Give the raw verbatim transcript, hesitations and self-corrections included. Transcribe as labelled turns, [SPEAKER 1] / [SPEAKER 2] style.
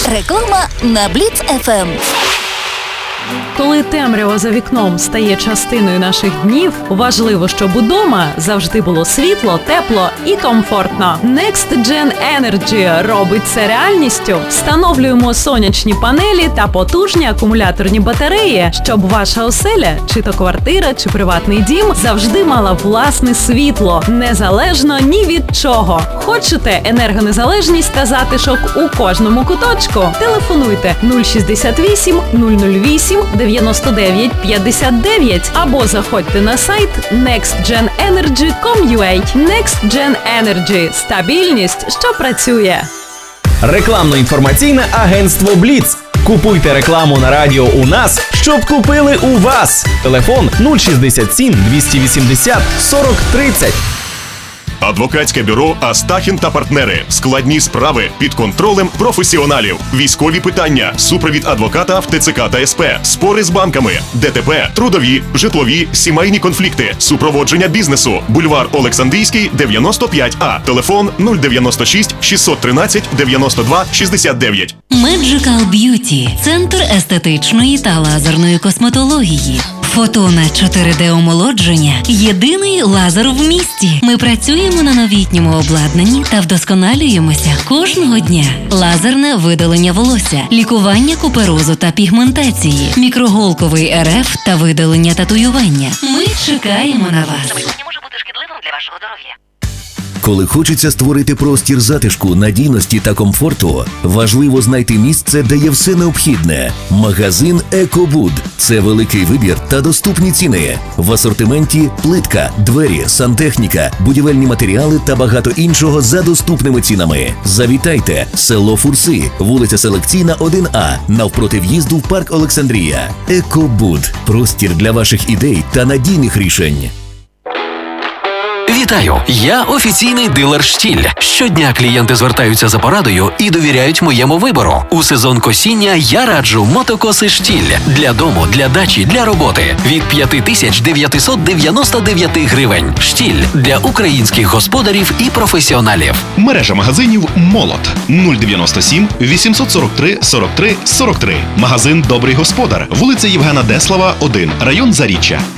[SPEAKER 1] Реклама на Бліц еф ем.
[SPEAKER 2] Коли темрява за вікном стає частиною наших днів, важливо, щоб удома завжди було світло, тепло і комфортно. NextGen Energy робить це реальністю. Встановлюємо сонячні панелі та потужні акумуляторні батареї, щоб ваша оселя, чи то квартира, чи приватний дім, завжди мала власне світло, незалежно ні від чого. Хочете енергонезалежність та затишок у кожному куточку? Телефонуйте нуль шістдесят вісім нуль нуль вісім дев'яносто дев'ять п'ятдесят дев'ять або заходьте на сайт некст джен енерджі крапка ком ю а. NextGen Energy – стабільність, що працює.
[SPEAKER 3] Рекламно-інформаційне агентство Бліц. Купуйте рекламу на радіо у нас, щоб купили у вас. Телефон нуль шістдесят сім двісті вісімдесят сорок тридцять.
[SPEAKER 4] Адвокатське бюро «Астахін та партнери». Складні справи під контролем професіоналів. Військові питання, супровід адвоката в те це ка та ес пе, спори з банками, де те пе, трудові, житлові, сімейні конфлікти, супроводження бізнесу. Бульвар Олександрійський, дев'яносто п'ять а. Телефон нуль дев'яносто шість шістсот тринадцять дев'яносто два шістдесят дев'ять.
[SPEAKER 5] Magical Beauty – центр естетичної та лазерної косметології. Фотона чотири де омолодження – єдиний лазер в місті. Ми працюємо на новітньому обладнанні та вдосконалюємося кожного дня. Лазерне видалення волосся, лікування куперозу та пігментації, мікроголковий ер еф та видалення татуювання. Ми чекаємо на вас.
[SPEAKER 6] Не може бути шкідливим для вашого здоров'я.
[SPEAKER 7] Коли хочеться створити простір затишку, надійності та комфорту, важливо знайти місце, де є все необхідне. Магазин «Екобуд» – це великий вибір та доступні ціни. В асортименті плитка, двері, сантехніка, будівельні матеріали та багато іншого за доступними цінами. Завітайте! Село Фурси, вулиця Селекційна, один а, навпроти в'їзду в парк Олександрія. «Екобуд» – простір для ваших ідей та надійних рішень.
[SPEAKER 8] Вітаю! Я офіційний дилер «Штіль». Щодня клієнти звертаються за порадою і довіряють моєму вибору. У сезон косіння я раджу мотокоси «Штіль» для дому, для дачі, для роботи від п'ять тисяч дев'ятсот дев'яносто дев'ять гривень. «Штіль» для українських господарів і професіоналів.
[SPEAKER 9] Мережа магазинів «Молот» нуль дев'яносто сім вісімсот сорок три сорок три сорок три. Магазин «Добрий господар», вулиця Євгена Деслава, один, район Заріччя.